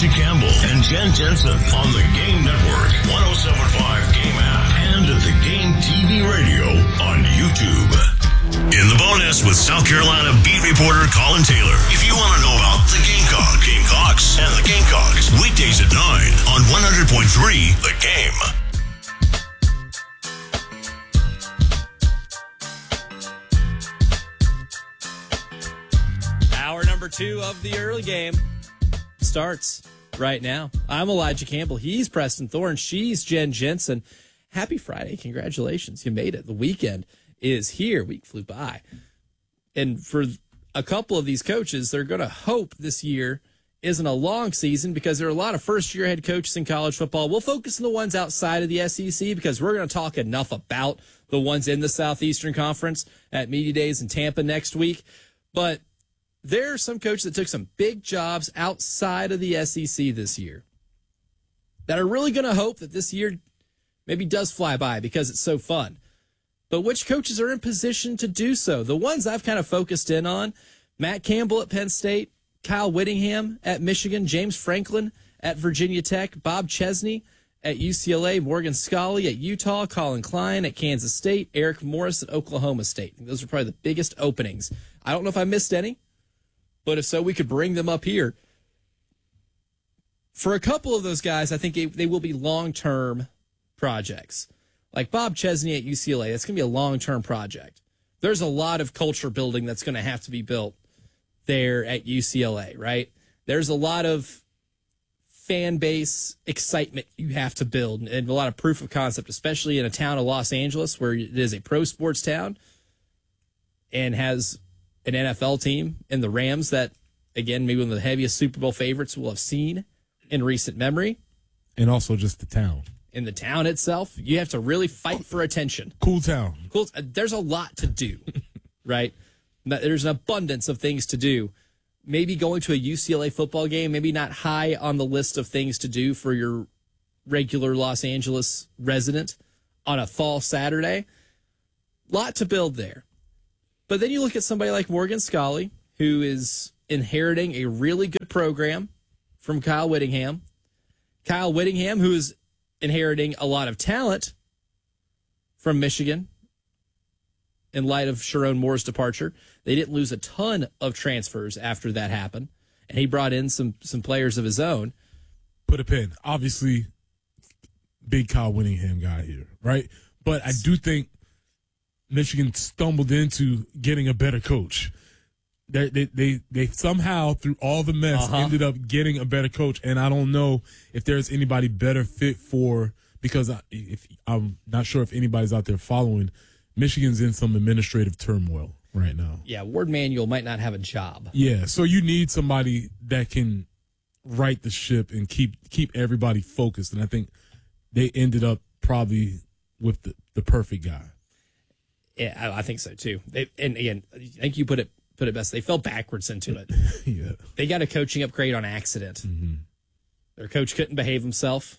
Elijah Campbell and Jen Jensen on the Game Network, 107.5 Game app, and the Game TV radio on YouTube. In the bonus with South Carolina beat reporter Colin Taylor. If you want to know about the Gamecocks, and the Gamecocks, weekdays at 9 on 100.3 The Game. Hour number 2 of the early game starts right now. I'm Elijah Campbell. He's Preston Thorne. She's Jen Jensen. Happy Friday. Congratulations. You made it. The weekend is here. Week flew by. And for a couple of these coaches, they're going to hope this year isn't a long season because there are a lot of first-year head coaches in college football. We'll focus on the ones outside of the SEC because we're going to talk enough about the ones in the Southeastern Conference at Media Days in Tampa next week. But there are some coaches that took some big jobs outside of the SEC this year that are really going to hope that this year maybe does fly by because it's so fun. But which coaches are in position to do so? The ones I've kind of focused in on, Matt Campbell at Penn State, Kyle Whittingham at Michigan, James Franklin at Virginia Tech, Bob Chesney at UCLA, Morgan Scalley at Utah, Colin Klein at Kansas State, Eric Morris at Oklahoma State. Those are probably the biggest openings. I don't know if I missed any, but if so, we could bring them up here. For a couple of those guys, I think they will be long-term projects. Like Bob Chesney at UCLA, that's going to be a long-term project. There's a lot of culture building that's going to have to be built there at UCLA, right? There's a lot of fan base excitement you have to build and a lot of proof of concept, especially in a town of Los Angeles where it is a pro sports town and has an NFL team in the Rams that, again, maybe one of the heaviest Super Bowl favorites we'll have seen in recent memory. And also just the town. In the town itself, you have to really fight for attention. Cool town. Cool. There's a lot to do, right? There's an abundance of things to do. Maybe going to a UCLA football game, maybe not high on the list of things to do for your regular Los Angeles resident on a fall Saturday. Lot to build there. But then you look at somebody like Morgan Scalley, who is inheriting a really good program from Kyle Whittingham. Kyle Whittingham, who is inheriting a lot of talent from Michigan in light of Sharon Moore's departure. They didn't lose a ton of transfers after that happened, and he brought in some players of his own. Put a pin. Obviously, big Kyle Whittingham guy here, right? But I do think Michigan stumbled into getting a better coach. They somehow, through all the mess, ended up getting a better coach, and I don't know if there's anybody better fit for, because I'm not sure if anybody's out there following, Michigan's in some administrative turmoil right now. Yeah, Ward Manuel might not have a job. Yeah, so you need somebody that can right the ship and keep everybody focused, and I think they ended up probably with the perfect guy. Yeah, I think so too. And again, I think you put it best. They fell backwards into it. Yeah. They got a coaching upgrade on accident. Mm-hmm. Their coach couldn't behave himself.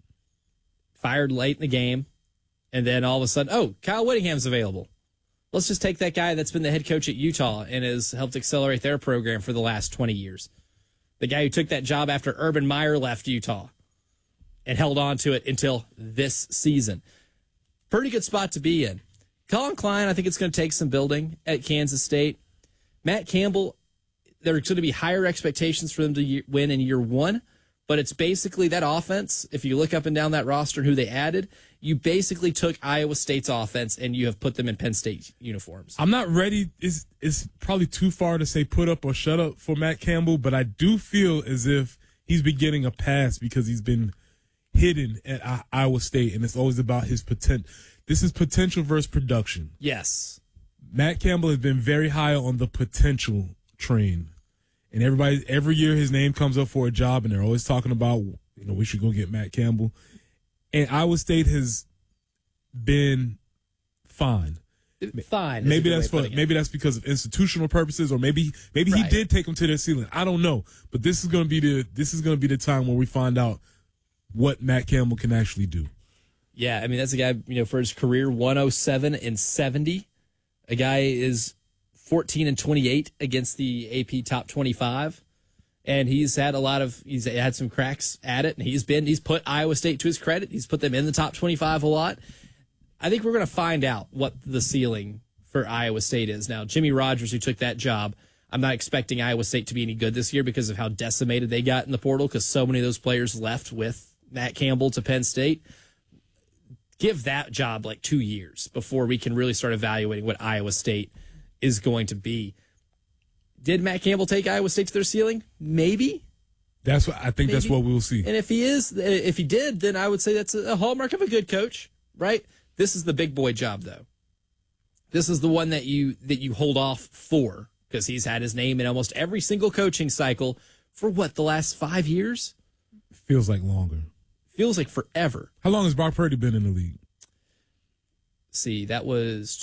Fired late in the game. And then all of a sudden, Kyle Whittingham's available. Let's just take that guy that's been the head coach at Utah and has helped accelerate their program for the last 20 years. The guy who took that job after Urban Meyer left Utah and held on to it until this season. Pretty good spot to be in. Colin Klein, I think it's going to take some building at Kansas State. Matt Campbell, there's going to be higher expectations for them to win in year one, but it's basically that offense. If you look up and down that roster and who they added, you basically took Iowa State's offense and you have put them in Penn State uniforms. I'm not ready. It's probably too far to say put up or shut up for Matt Campbell, but I do feel as if he's been getting a pass because he's been hidden at Iowa State, and it's always about his potential. This is potential versus production. Yes. Matt Campbell has been very high on the potential train. And every year his name comes up for a job, and they're always talking about, we should go get Matt Campbell. And Iowa State has been fine. Fine. Maybe that's because of institutional purposes, or maybe he did take them to their ceiling. I don't know. But this is going to be the time where we find out what Matt Campbell can actually do. Yeah, I mean, that's a guy, for his career, 107-70. A guy is 14-28 against the AP top 25. And he's had some cracks at it, and he's put Iowa State to his credit. He's put them in the top 25 a lot. I think we're going to find out what the ceiling for Iowa State is. Now, Jimmy Rogers, who took that job, I'm not expecting Iowa State to be any good this year because of how decimated they got in the portal, because so many of those players left with Matt Campbell to Penn State. Give that job like 2 years before we can really start evaluating what Iowa State is going to be. Did Matt Campbell take Iowa State to their ceiling? Maybe. That's what we'll see. And if he did, then I would say that's a hallmark of a good coach, right? This is the big boy job, though. This is the one that you hold off for, because he's had his name in almost every single coaching cycle for the last 5 years? Feels like longer. Feels like forever. How long has Brock Purdy been in the league? See, that was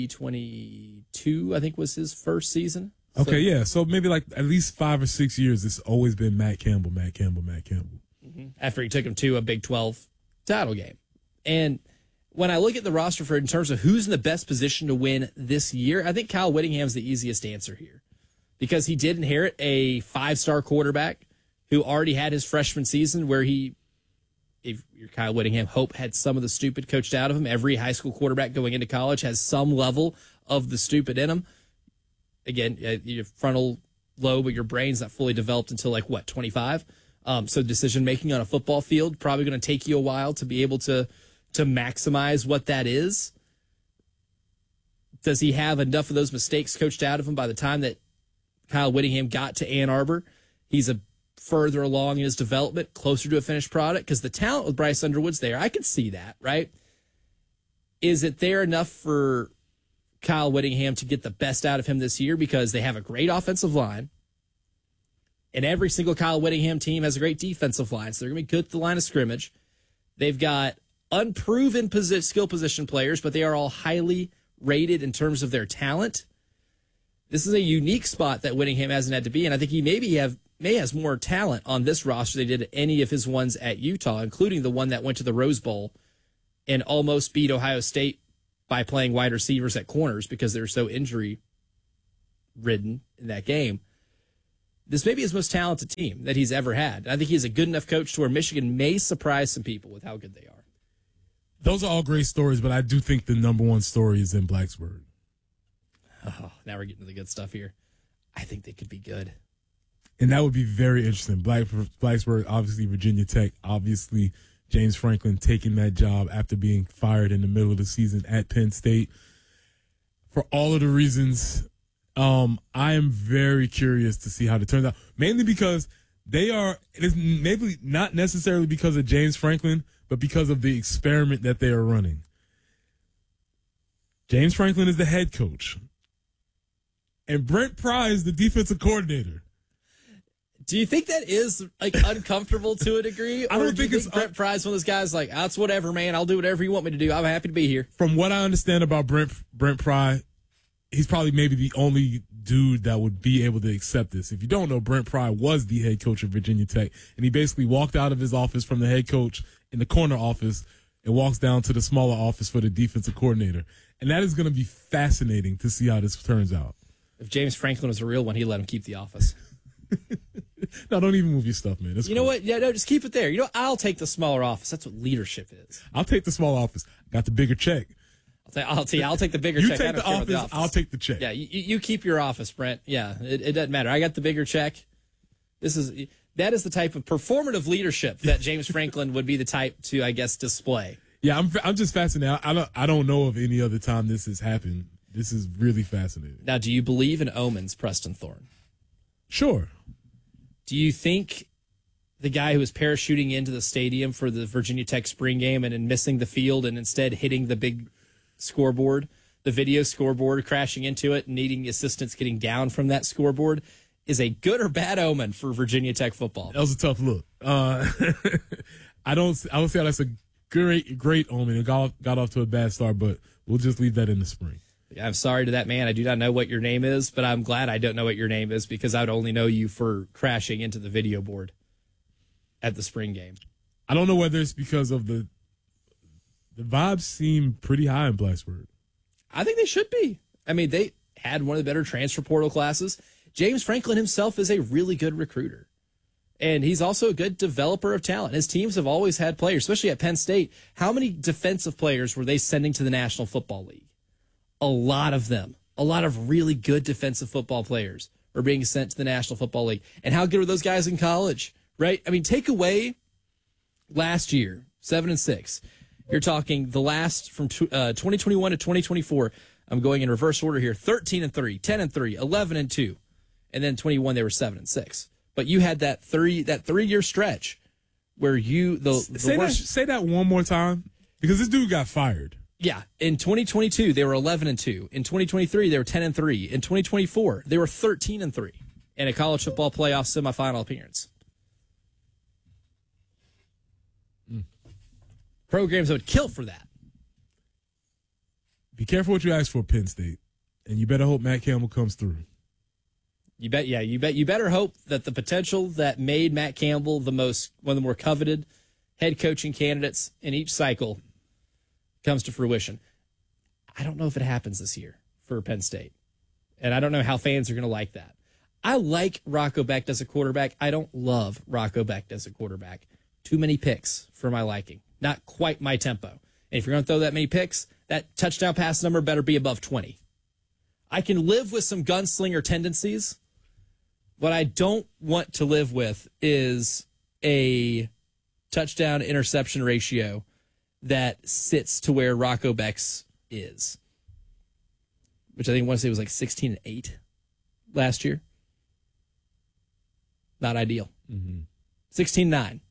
2022, I think, was his first season. Okay, yeah. So maybe like at least 5 or 6 years, it's always been Matt Campbell. Mm-hmm. After he took him to a Big 12 title game. And when I look at the roster in terms of who's in the best position to win this year, I think Kyle Whittingham's the easiest answer here, because he did inherit a 5-star quarterback who already had his freshman season where if you're Kyle Whittingham, hope had some of the stupid coached out of him. Every high school quarterback going into college has some level of the stupid in him. Again, your frontal lobe of your brain's not fully developed until 25? So decision-making on a football field probably going to take you a while to be able to maximize what that is. Does he have enough of those mistakes coached out of him by the time that Kyle Whittingham got to Ann Arbor? He's further along in his development, closer to a finished product, because the talent with Bryce Underwood's there. I can see that, right? Is it there enough for Kyle Whittingham to get the best out of him this year, because they have a great offensive line, and every single Kyle Whittingham team has a great defensive line, so they're going to be good at the line of scrimmage. They've got unproven skill position players, but they are all highly rated in terms of their talent. This is a unique spot that Whittingham hasn't had to be, and I think he may has more talent on this roster than he did any of his ones at Utah, including the one that went to the Rose Bowl and almost beat Ohio State by playing wide receivers at corners because they were so injury-ridden in that game. This may be his most talented team that he's ever had. I think he's a good enough coach to where Michigan may surprise some people with how good they are. Those are all great stories, but I do think the number one story is in Blacksburg. Oh, now we're getting to the good stuff here. I think they could be good. And that would be very interesting. Blacksburg, obviously Virginia Tech, obviously James Franklin taking that job after being fired in the middle of the season at Penn State. For all of the reasons, I am very curious to see how it turns out. Mainly because it is maybe not necessarily because of James Franklin, but because of the experiment that they are running. James Franklin is the head coach, and Brent Pry is the defensive coordinator. Do you think that is uncomfortable to a degree? I don't think it's Brent Pry's one of those guys that's whatever, man. I'll do whatever you want me to do. I'm happy to be here. From what I understand about Brent Pry, he's probably maybe the only dude that would be able to accept this. If you don't know, Brent Pry was the head coach of Virginia Tech, and he basically walked out of his office from the head coach in the corner office and walks down to the smaller office for the defensive coordinator. And that is going to be fascinating to see how this turns out. If James Franklin was a real one, he'd let him keep the office. No, don't even move your stuff, man. You know what? Yeah, no, just keep it there. I'll take the smaller office. That's what leadership is. I'll take the small office. Got the bigger check. I'll take the bigger you check. You take the office, I'll take the check. Yeah, you keep your office, Brent. Yeah, it doesn't matter. I got the bigger check. That is the type of performative leadership that James Franklin would be the type to, I guess, display. Yeah, I'm just fascinated. I don't know of any other time this has happened. This is really fascinating. Now, do you believe in omens, Preston Thorne? Sure. Do you think the guy who was parachuting into the stadium for the Virginia Tech spring game and then missing the field and instead hitting the big scoreboard, the video scoreboard, crashing into it and needing assistance getting down from that scoreboard, is a good or bad omen for Virginia Tech football? That was a tough look. I would say that's a great omen. It got off to a bad start, but we'll just leave that in the spring. I'm sorry to that man. I do not know what your name is, but I'm glad I don't know what your name is, because I would only know you for crashing into the video board at the spring game. I don't know whether it's because of the vibes seem pretty high in Blacksburg. I think they should be. I mean, they had one of the better transfer portal classes. James Franklin himself is a really good recruiter. And he's also a good developer of talent. His teams have always had players, especially at Penn State. How many defensive players were they sending to the National Football League? A lot of them. A lot of really good defensive football players were being sent to the National Football League. And how good were those guys in college, right? I mean, take away last year, 7-6. You're talking the last from 2021 to 2024. I'm going in reverse order here. 13-3, 10-3, 11-2. And then 21, they were 7-6. But you had that 3-year stretch where say that one more time, because this dude got fired. Yeah, in 2022 they were 11-2. In 2023 they were 10-3. In 2024 they were 13-3 in a college football playoff semifinal appearance. Programs that would kill for that. Be careful what you ask for, Penn State, and you better hope Matt Campbell comes through. You better hope that the potential that made Matt Campbell one of the more coveted head coaching candidates in each cycle comes to fruition. I don't know if it happens this year for Penn State, and I don't know how fans are going to like that. I like Rocco Becht as a quarterback. I don't love Rocco Becht as a quarterback. Too many picks for my liking. Not quite my tempo. And if you're going to throw that many picks, that touchdown pass number better be above 20. I can live with some gunslinger tendencies. What I don't want to live with is a touchdown interception ratio that sits to where Rocco Becht's is, which I think I want to say was like 16-8 last year. Not ideal. 16-9.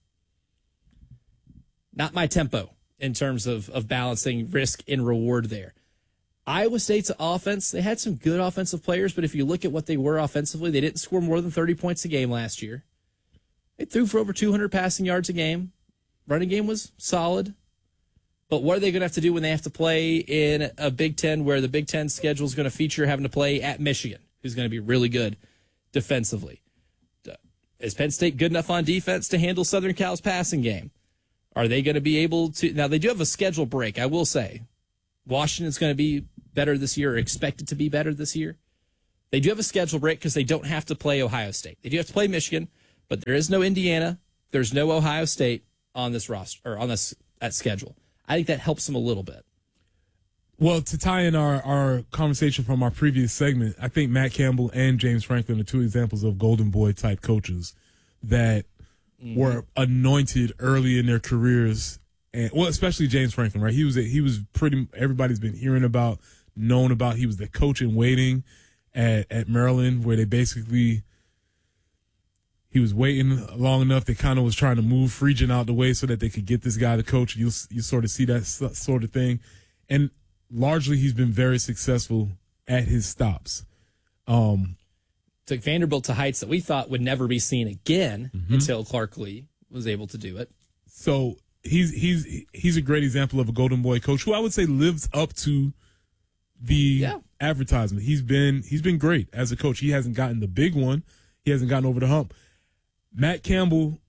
Not my tempo in terms of balancing risk and reward there. Iowa State's offense, they had some good offensive players, but if you look at what they were offensively, they didn't score more than 30 points a game last year. They threw for over 200 passing yards a game. Running game was solid. But what are they going to have to do when they have to play in a Big Ten where the Big Ten schedule is going to feature having to play at Michigan, who's going to be really good defensively? Is Penn State good enough on defense to handle Southern Cal's passing game? Are they going to be able to? Now, they do have a schedule break, I will say. Washington's going to be better this year, or expected to be better this year. They do have a schedule break because they don't have to play Ohio State. They do have to play Michigan, but there is no Indiana. There's no Ohio State on this roster or on that schedule. I think that helps them a little bit. Well, to tie in our conversation from our previous segment, I think Matt Campbell and James Franklin are two examples of golden boy type coaches that were anointed early in their careers. And, well, especially James Franklin, right? He was pretty, everybody's been known about. He was the coach in waiting at Maryland, where they basically, he was waiting long enough. They kind of was trying to move Friedgen out the way so that they could get this guy to coach. You sort of see that sort of thing. And largely he's been very successful at his stops. Took Vanderbilt to heights that we thought would never be seen again until Clark Lee was able to do it. So he's a great example of a golden boy coach who I would say lives up to the advertisement. He's been great as a coach. He hasn't gotten the big one. He hasn't gotten over the hump. Matt Campbell,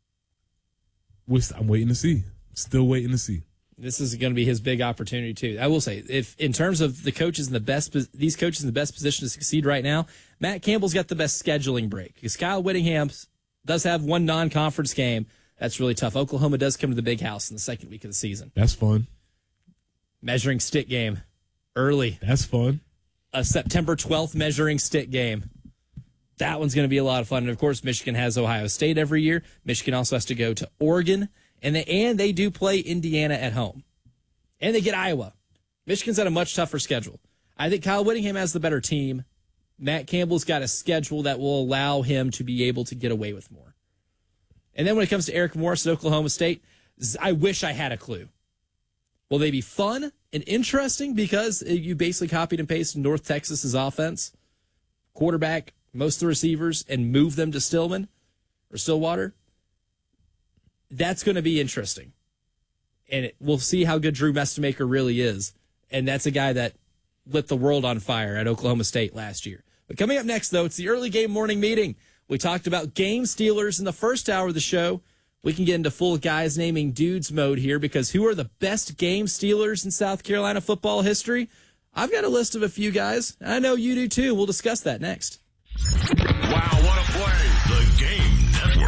I'm waiting to see. Still waiting to see. This is going to be his big opportunity too. I will say, if in terms of these coaches in the best position to succeed right now, Matt Campbell's got the best scheduling break because Kyle Whittingham does have one non-conference game. That's really tough. Oklahoma does come to the big house in the second week of the season. That's fun. Measuring stick game early. That's fun. A September 12th measuring stick game. That one's going to be a lot of fun. And, of course, Michigan has Ohio State every year. Michigan also has to go to Oregon. And they do play Indiana at home. And they get Iowa. Michigan's had a much tougher schedule. I think Kyle Whittingham has the better team. Matt Campbell's got a schedule that will allow him to be able to get away with more. And then when it comes to Eric Morris at Oklahoma State, I wish I had a clue. Will they be fun and interesting because you basically copied and pasted North Texas's offense, quarterback, most of the receivers, and move them to Stillman or Stillwater? That's going to be interesting. And we'll see how good Drew Mestemaker really is. And that's a guy that lit the world on fire at Oklahoma State last year. But coming up next, though, it's the early game morning meeting. We talked about game stealers in the first hour of the show. We can get into full guys naming dudes mode here because who are the best game stealers in South Carolina football history? I've got a list of a few guys. I know you do too. We'll discuss that next. Wow, what a play. The Game Network.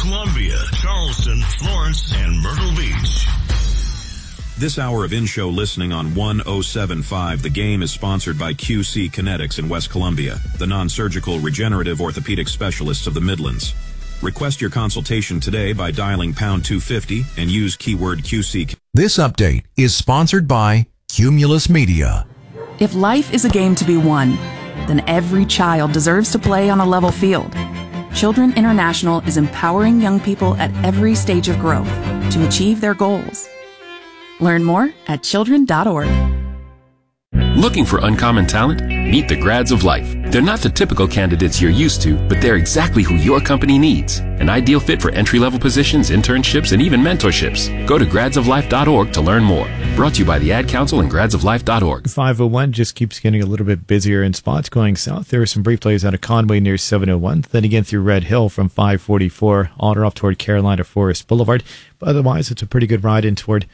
Columbia, Charleston, Florence, and Myrtle Beach. This hour of in-show listening on 1075 The Game is sponsored by QC Kinetics in West Columbia, the non-surgical regenerative orthopedic specialists of the Midlands. Request your consultation today by dialing pound 250 and use keyword QC. This update is sponsored by Cumulus Media. If life is a game to be won, then every child deserves to play on a level field. Children International is empowering young people at every stage of growth to achieve their goals. Learn more at children.org. Looking for uncommon talent? Meet the Grads of Life. They're not the typical candidates you're used to, but they're exactly who your company needs. An ideal fit for entry-level positions, internships, and even mentorships. Go to gradsoflife.org to learn more. Brought to you by the Ad Council and gradsoflife.org. 501 just keeps getting a little bit busier in spots going south. There are some brief delays out of Conway near 701. Then again through Red Hill from 544 on or off toward Carolina Forest Boulevard. But otherwise, it's a pretty good ride in toward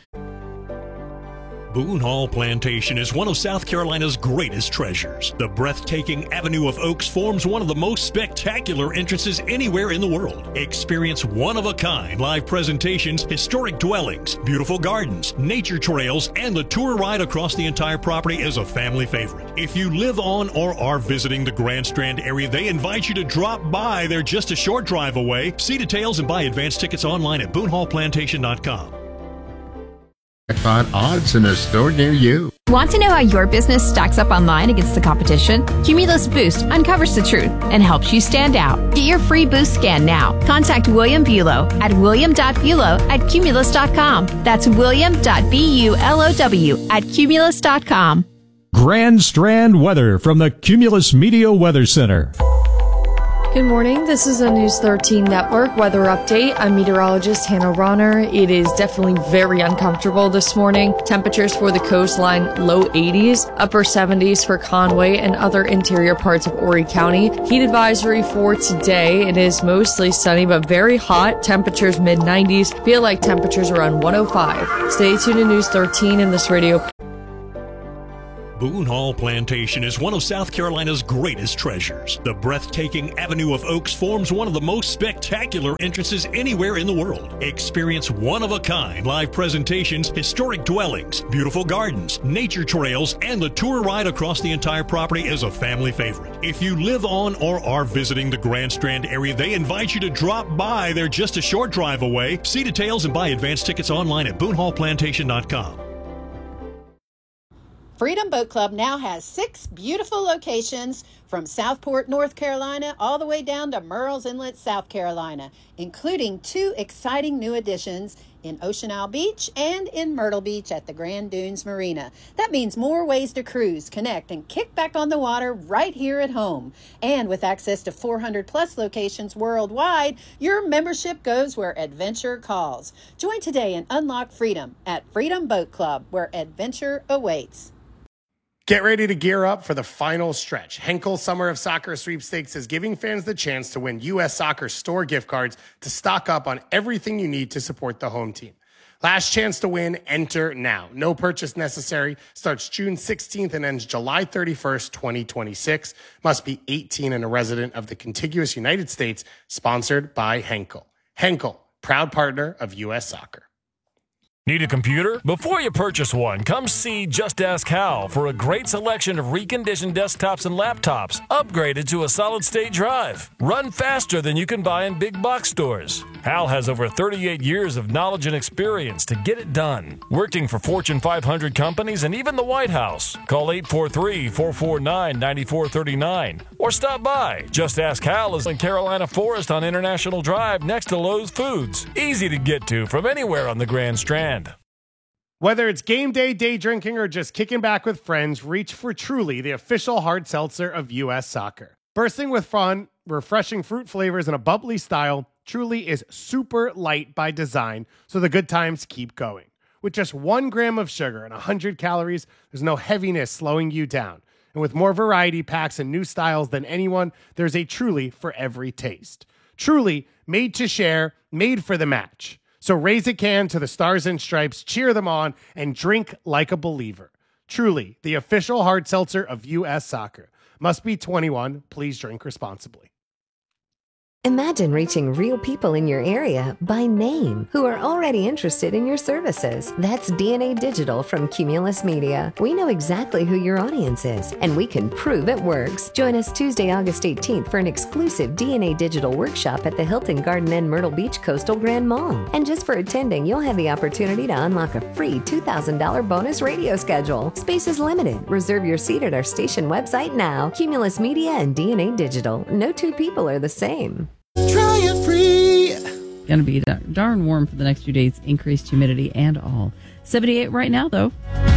Boone Hall Plantation is one of South Carolina's greatest treasures. The breathtaking Avenue of Oaks forms one of the most spectacular entrances anywhere in the world. Experience one-of-a-kind live presentations, historic dwellings, beautiful gardens, nature trails, and the tour ride across the entire property is a family favorite. If you live on or are visiting the Grand Strand area, they invite you to drop by. They're just a short drive away. See details and buy advance tickets online at boonehallplantation.com. Find odds in a store near you. Want to know how your business stacks up online against the competition? Cumulus Boost uncovers the truth and helps you stand out. Get your free Boost scan now. Contact William Bulow at william.bulow@cumulus.com. That's william.bulow@cumulus.com. Grand Strand weather from the Cumulus Media Weather Center. Good morning. This is a News 13 Network weather update. I'm meteorologist Hannah Ronner. It is definitely very uncomfortable this morning. Temperatures for the coastline, low 80s, upper 70s for Conway and other interior parts of Horry County. Heat advisory for today. It is mostly sunny but very hot. Temperatures mid-90s. Feel like temperatures around 105. Stay tuned to News 13 in this radio. Boone Hall Plantation is one of South Carolina's greatest treasures. The breathtaking Avenue of Oaks forms one of the most spectacular entrances anywhere in the world. Experience one-of-a-kind live presentations, historic dwellings, beautiful gardens, nature trails, and the tour ride across the entire property is a family favorite. If you live on or are visiting the Grand Strand area, they invite you to drop by. They're just a short drive away. See details and buy advance tickets online at boonehallplantation.com. Freedom Boat Club now has 6 beautiful locations from Southport, North Carolina, all the way down to Murrells Inlet, South Carolina, including 2 exciting new additions in Ocean Isle Beach and in Myrtle Beach at the Grand Dunes Marina. That means more ways to cruise, connect, and kick back on the water right here at home. And with access to 400-plus locations worldwide, your membership goes where adventure calls. Join today and unlock freedom at Freedom Boat Club, where adventure awaits. Get ready to gear up for the final stretch. Henkel Summer of Soccer Sweepstakes is giving fans the chance to win U.S. Soccer store gift cards to stock up on everything you need to support the home team. Last chance to win, enter now. No purchase necessary. Starts June 16th and ends July 31st, 2026. Must be 18 and a resident of the contiguous United States. Sponsored by Henkel. Henkel, proud partner of U.S. Soccer. Need a computer? Before you purchase one, come see Just Ask Hal for a great selection of reconditioned desktops and laptops, upgraded to a solid-state drive. Run faster than you can buy in big box stores. Hal has over 38 years of knowledge and experience to get it done, working for Fortune 500 companies and even the White House. Call 843-449-9439 or stop by. Just Ask Hal is in Carolina Forest on International Drive next to Lowe's Foods. Easy to get to from anywhere on the Grand Strand. Whether it's game day, day drinking, or just kicking back with friends, reach for Truly, the official hard seltzer of U.S. Soccer. Bursting with fun, refreshing fruit flavors, and a bubbly style, Truly is super light by design, so the good times keep going. With just 1 gram of sugar and 100 calories, there's no heaviness slowing you down. And with more variety packs and new styles than anyone, there's a Truly for every taste. Truly, made to share, made for the match. So raise a can to the Stars and Stripes, cheer them on, and drink like a believer. Truly, the official hard seltzer of U.S. Soccer. Must be 21. Please drink responsibly. Imagine reaching real people in your area by name who are already interested in your services. That's DNA Digital from Cumulus Media. We know exactly who your audience is, and we can prove it works. Join us Tuesday, August 18th for an exclusive DNA Digital workshop at the Hilton Garden Inn Myrtle Beach Coastal Grand Mall. And just for attending, you'll have the opportunity to unlock a free $2,000 bonus radio schedule. Space is limited. Reserve your seat at our station website now. Cumulus Media and DNA Digital. No two people are the same. Try it free. Going to be darn warm for the next few days. Increased humidity and all. 78 right now, though.